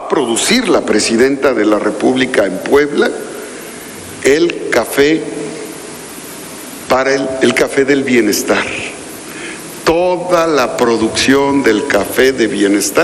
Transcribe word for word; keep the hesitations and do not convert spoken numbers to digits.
producir la presidenta de la República en Puebla el café para el, el café del bienestar. Toda la producción del café de bienestar